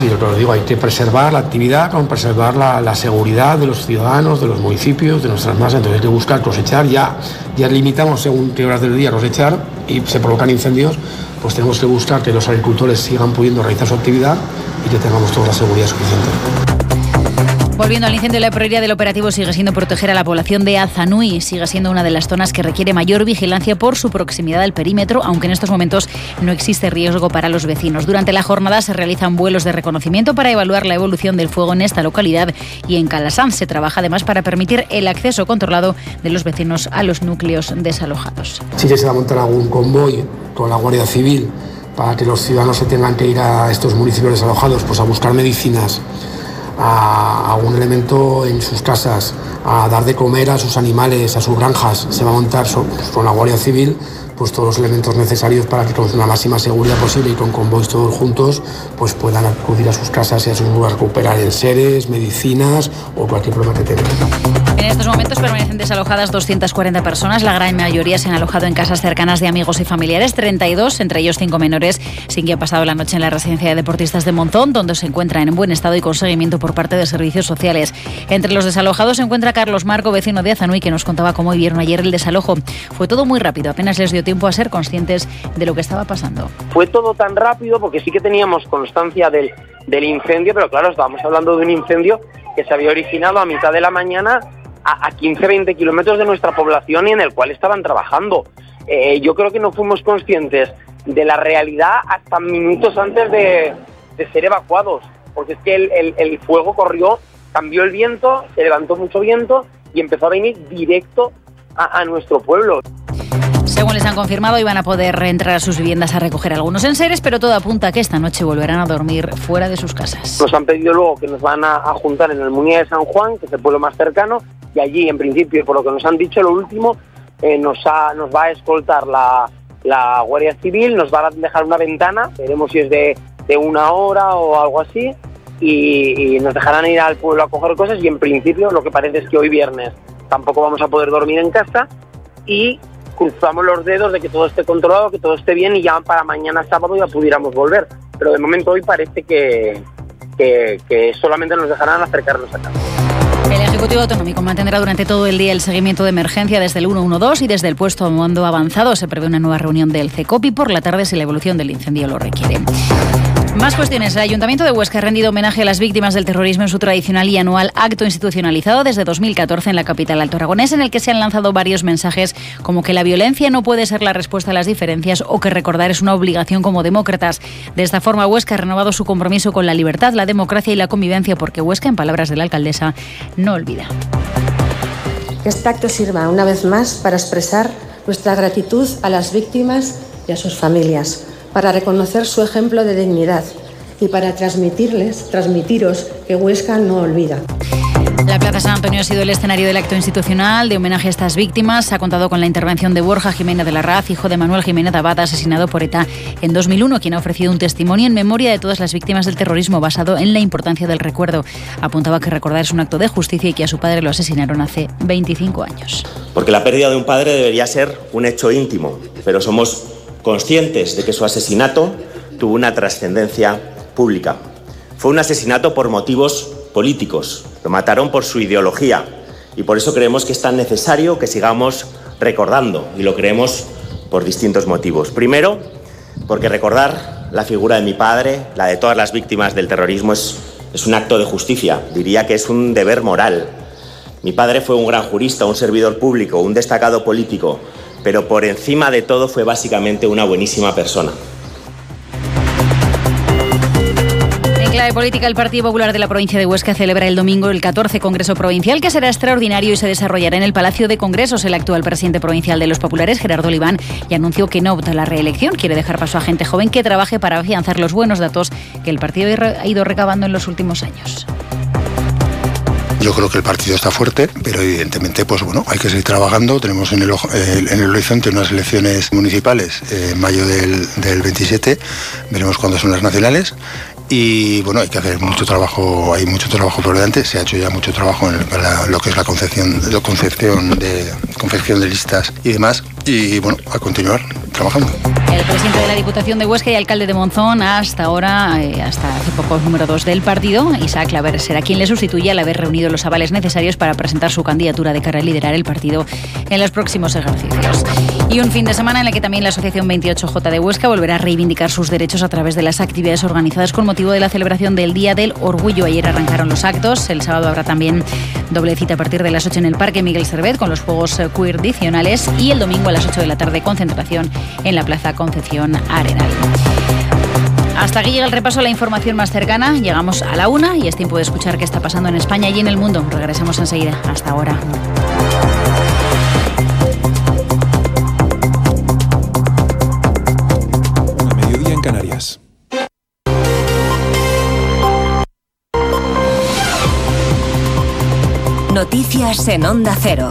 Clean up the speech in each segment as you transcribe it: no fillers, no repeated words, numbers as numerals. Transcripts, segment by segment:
Y lo que os digo, hay que preservar la actividad, con preservar la seguridad de los ciudadanos, de los municipios, de nuestras masas. Entonces hay que buscar cosechar, ya limitamos según qué horas del día cosechar y se provocan incendios, pues tenemos que buscar que los agricultores sigan pudiendo realizar su actividad y que tengamos toda la seguridad suficiente. Volviendo al incendio, la prioridad del operativo sigue siendo proteger a la población de Azanui. Sigue siendo una de las zonas que requiere mayor vigilancia por su proximidad al perímetro, aunque en estos momentos no existe riesgo para los vecinos. Durante la jornada se realizan vuelos de reconocimiento para evaluar la evolución del fuego en esta localidad, y en Calasanz se trabaja además para permitir el acceso controlado de los vecinos a los núcleos desalojados. Sí que se va a montar algún convoy con la Guardia Civil para que los ciudadanos se tengan que ir a estos municipios desalojados pues a buscar medicinas, a un elemento en sus casas, a dar de comer a sus animales, a sus granjas. Se va a montar con la Guardia Civil pues todos los elementos necesarios para que con la máxima seguridad posible y con convoys todos juntos pues puedan acudir a sus casas y a sus lugares, recuperar enseres, medicinas o cualquier problema que tengan. En estos momentos permanecen desalojadas 240 personas, la gran mayoría se han alojado en casas cercanas de amigos y familiares, 32, entre ellos 5 menores, sin que ha pasado la noche en la residencia de deportistas de Monzón, donde se encuentra en buen estado y con seguimiento por parte de servicios sociales. Entre los desalojados se encuentra Carlos Marco, vecino de Azanui, que nos contaba cómo vivieron ayer el desalojo. Fue todo muy rápido, apenas les dio tiempo a ser conscientes de lo que estaba pasando. Fue todo tan rápido porque sí que teníamos constancia del incendio, pero claro, estábamos hablando de un incendio que se había originado a mitad de la mañana a 15-20 kilómetros de nuestra población y en el cual estaban trabajando. Yo creo que no fuimos conscientes de la realidad hasta minutos antes de ser evacuados, porque es que el fuego corrió, cambió el viento, se levantó mucho viento y empezó a venir directo a nuestro pueblo. Según les han confirmado, iban a poder reentrar a sus viviendas a recoger algunos enseres, pero todo apunta a que esta noche volverán a dormir fuera de sus casas. Nos han pedido luego que nos van a juntar en el Muñe de San Juan, que es el pueblo más cercano, y allí, en principio, por lo que nos han dicho, lo último, nos va a escoltar la Guardia Civil, nos va a dejar una ventana, veremos si es de 1 hora o algo así, y nos dejarán ir al pueblo a coger cosas, y en principio lo que parece es que hoy viernes tampoco vamos a poder dormir en casa, y cruzamos los dedos de que todo esté controlado, que todo esté bien y ya para mañana sábado ya pudiéramos volver. Pero de momento hoy parece que solamente nos dejarán acercarnos a casa. El Ejecutivo Autonómico mantendrá durante todo el día el seguimiento de emergencia desde el 112 y desde el puesto de mando avanzado. Se prevé una nueva reunión del CECOP y por la tarde si la evolución del incendio lo requiere. Más cuestiones. El Ayuntamiento de Huesca ha rendido homenaje a las víctimas del terrorismo en su tradicional y anual acto institucionalizado desde 2014 en la capital altoaragonesa, en el que se han lanzado varios mensajes como que la violencia no puede ser la respuesta a las diferencias o que recordar es una obligación como demócratas. De esta forma, Huesca ha renovado su compromiso con la libertad, la democracia y la convivencia, porque Huesca, en palabras de la alcaldesa, no olvida. Que este acto sirva una vez más para expresar nuestra gratitud a las víctimas y a sus familias, para reconocer su ejemplo de dignidad y para transmitiros que Huesca no olvida. La Plaza San Antonio ha sido el escenario del acto institucional de homenaje a estas víctimas. Ha contado con la intervención de Borja Jiménez de la Raz, hijo de Manuel Jiménez Abad, asesinado por ETA en 2001, quien ha ofrecido un testimonio en memoria de todas las víctimas del terrorismo basado en la importancia del recuerdo. Apuntaba que recordar es un acto de justicia y que a su padre lo asesinaron hace 25 años. Porque la pérdida de un padre debería ser un hecho íntimo, pero somos conscientes de que su asesinato tuvo una trascendencia pública. Fue un asesinato por motivos políticos, lo mataron por su ideología y por eso creemos que es tan necesario que sigamos recordando, y lo creemos por distintos motivos. Primero, porque recordar la figura de mi padre, la de todas las víctimas del terrorismo, es un acto de justicia, diría que es un deber moral. Mi padre fue un gran jurista, un servidor público, un destacado político, pero por encima de todo fue básicamente una buenísima persona. En clave política, el Partido Popular de la provincia de Huesca celebra el domingo el 14 Congreso Provincial, que será extraordinario y se desarrollará en el Palacio de Congresos. El actual presidente provincial de los Populares, Gerardo Oliván, ya anunció que no opta a la reelección. Quiere dejar paso a gente joven que trabaje para afianzar los buenos datos que el partido ha ido recabando en los últimos años. Yo creo que el partido está fuerte, pero evidentemente pues bueno, hay que seguir trabajando. Tenemos en el horizonte unas elecciones municipales en mayo del 27, veremos cuándo son las nacionales. Y bueno, hay que hacer mucho trabajo, hay mucho trabajo por delante. Se ha hecho ya mucho trabajo para lo que es la confección de listas y demás. Y bueno, a continuar trabajando. trabajando. El presidente de la Diputación de Huesca y alcalde de Monzón, hasta hace poco número 2 del partido, Isaac Claver, será quien le sustituye al haber reunido los avales necesarios para presentar su candidatura de cara a liderar el partido en los próximos ejercicios. Y un fin de semana en el que también la Asociación 28J de Huesca volverá a reivindicar sus derechos a través de las actividades organizadas con motivo de la celebración del Día del Orgullo. Ayer arrancaron los actos, el sábado habrá también doble cita a partir de las 8 en el Parque Miguel Servet con los Juegos Queer adicionales y el domingo a las 8 de la tarde concentración en la Plaza Concepción Arenal. Hasta aquí llega el repaso a la información más cercana. Llegamos a la 1 y es tiempo de escuchar qué está pasando en España y en el mundo. Regresamos enseguida. Hasta ahora. Mediodía en Canarias. Noticias en Onda Cero.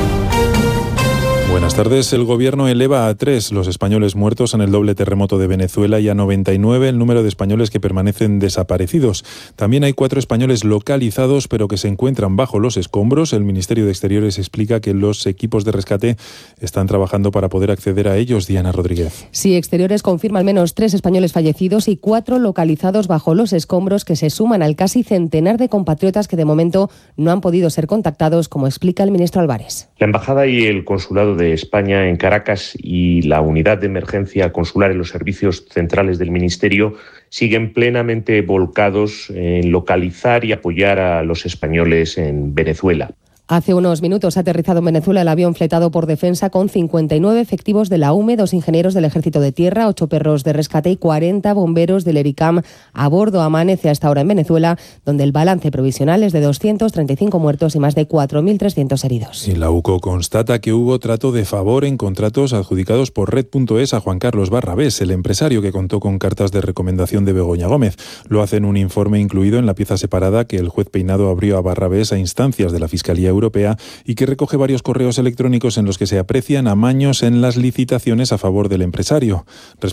Buenas tardes. El gobierno eleva a 3 los españoles muertos en el doble terremoto de Venezuela y a 99 el número de españoles que permanecen desaparecidos. También hay 4 españoles localizados pero que se encuentran bajo los escombros. El Ministerio de Exteriores explica que los equipos de rescate están trabajando para poder acceder a ellos. Diana Rodríguez. Sí, Exteriores confirma al menos 3 españoles fallecidos y 4 localizados bajo los escombros que se suman al casi centenar de compatriotas que de momento no han podido ser contactados, como explica el ministro Álvarez. La Embajada y el Consulado de España en Caracas y la Unidad de Emergencia Consular en los servicios centrales del Ministerio siguen plenamente volcados en localizar y apoyar a los españoles en Venezuela. Hace unos minutos ha aterrizado en Venezuela el avión fletado por Defensa con 59 efectivos de la UME, 2 ingenieros del Ejército de Tierra, 8 perros de rescate y 40 bomberos del ERICAM a bordo. Amanece hasta ahora en Venezuela, donde el balance provisional es de 235 muertos y más de 4.300 heridos. Y la UCO constata que hubo trato de favor en contratos adjudicados por Red.es a Juan Carlos Barrabés, el empresario que contó con cartas de recomendación de Begoña Gómez. Lo hace en un informe incluido en la pieza separada que el juez Peinado abrió a Barrabés a instancias de la Fiscalía Europea y que recoge varios correos electrónicos en los que se aprecian amaños en las licitaciones a favor del empresario.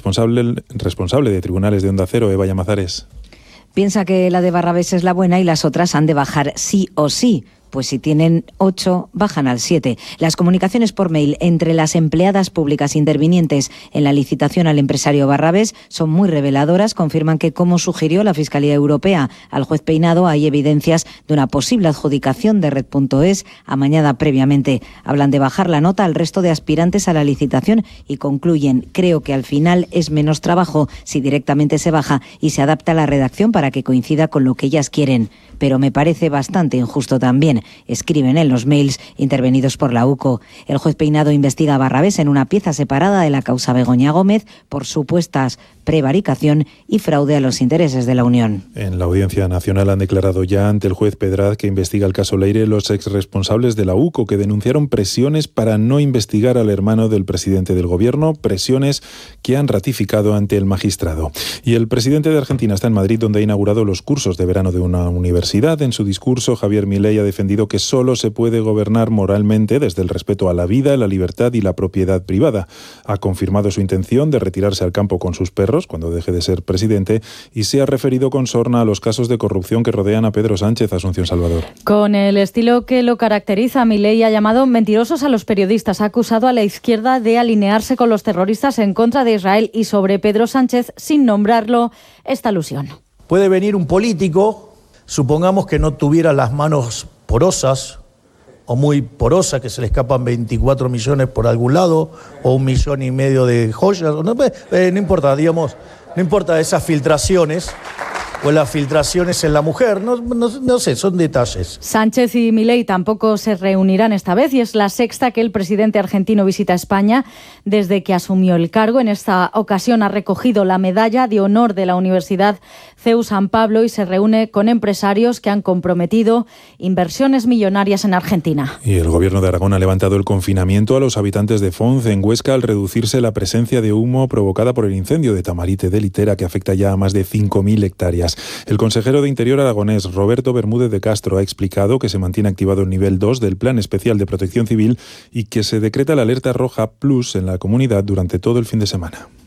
Responsable de Tribunales de Onda Cero, Eva Llamazares. Piensa que la de Barrabés es la buena y las otras han de bajar sí o sí. Pues si tienen 8, bajan al 7. Las comunicaciones por mail entre las empleadas públicas intervinientes en la licitación al empresario Barrabés son muy reveladoras. Confirman que, como sugirió la Fiscalía Europea al juez Peinado, hay evidencias de una posible adjudicación de Red.es amañada previamente. Hablan de bajar la nota al resto de aspirantes a la licitación y concluyen: creo que al final es menos trabajo si directamente se baja y se adapta la redacción para que coincida con lo que ellas quieren. Pero me parece bastante injusto también, escriben en los mails intervenidos por la UCO. El juez Peinado investiga a Barrabés en una pieza separada de la causa Begoña Gómez por supuestas prevaricación y fraude a los intereses de la Unión. En la Audiencia Nacional han declarado ya ante el juez Pedraz, que investiga el caso Leire, los exresponsables de la UCO que denunciaron presiones para no investigar al hermano del presidente del gobierno, presiones que han ratificado ante el magistrado. Y el presidente de Argentina está en Madrid, donde ha inaugurado los cursos de verano de una universidad. En su discurso, Javier Milei ha defendido que solo se puede gobernar moralmente desde el respeto a la vida, la libertad y la propiedad privada. Ha confirmado su intención de retirarse al campo con sus perros cuando deje de ser presidente y se ha referido con sorna a los casos de corrupción que rodean a Pedro Sánchez. Asunción Salvador. Con el estilo que lo caracteriza, Milei ha llamado mentirosos a los periodistas, ha acusado a la izquierda de alinearse con los terroristas en contra de Israel y sobre Pedro Sánchez, sin nombrarlo, esta alusión. Puede venir un político, supongamos que no tuviera las manos porosas o muy porosa, que se le escapan 24 millones por algún lado, o 1,5 millones de joyas, no importa, digamos, no importa esas filtraciones, o las filtraciones en la mujer, no sé, son detalles. Sánchez y Milei tampoco se reunirán esta vez y es la sexta que el presidente argentino visita España desde que asumió el cargo. En esta ocasión ha recogido la medalla de honor de la Universidad CEU San Pablo y se reúne con empresarios que han comprometido inversiones millonarias en Argentina. Y el gobierno de Aragón ha levantado el confinamiento a los habitantes de Fonz, en Huesca, al reducirse la presencia de humo provocada por el incendio de Tamarite de Litera, que afecta ya a más de 5.000 hectáreas. El consejero de Interior aragonés, Roberto Bermúdez de Castro, ha explicado que se mantiene activado el nivel 2 del Plan Especial de Protección Civil y que se decreta la alerta roja plus en la comunidad durante todo el fin de semana.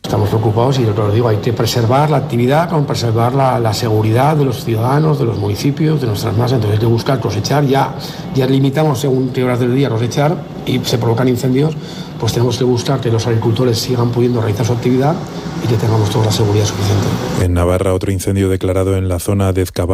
Estamos preocupados y lo que os digo, hay que preservar la actividad, como preservar la seguridad de los ciudadanos, de los municipios, de nuestras masas. Entonces hay que buscar cosechar, ya limitamos según qué horas del día cosechar y se provocan incendios, pues tenemos que buscar que los agricultores sigan pudiendo realizar su actividad y que tengamos toda la seguridad suficiente. En Navarra, otro incendio declarado en la zona de Ezcabal